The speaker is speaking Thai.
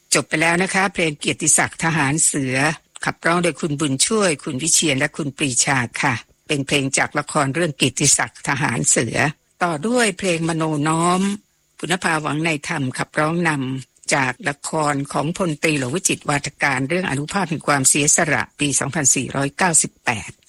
จบไปแล้วนะคะเพลงเกียรติศักดิ์ทหารเสือขับร้องโดยคุณบุญช่วยคุณวิเชียรและคุณปรีชาค่ะเป็นเพลงจากละครเรื่องเกียรติศักดิ์ทหารเสือต่อด้วยเพลงมโนน้อมปุณภาหวังในธรรมขับร้องนำจากละครของพลตรีหลวงวิจิตรวาทการเรื่องอานุภาพแห่งความเสียสละปี 2498